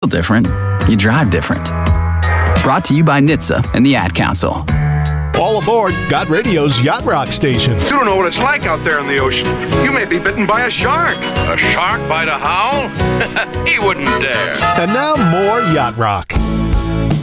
different, you drive different. Brought to you by NHTSA and the Ad Council. All aboard Got Radio's Yacht Rock station. You don't know what it's like out there in the ocean. You may be bitten by a shark. A shark bite a howl? He wouldn't dare. And now more Yacht Rock.